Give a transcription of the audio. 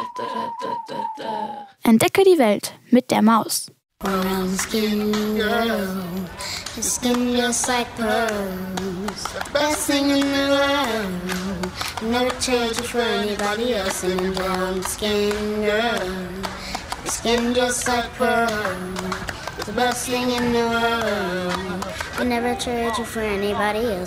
Entdecke die Welt mit der Maus. Brown skin girl, your skin just like pearls. Best thing in the world. Never trade you for anybody else. And brown skin girl, your skin just like pearls. The best thing in the world. I never trade you for anybody else.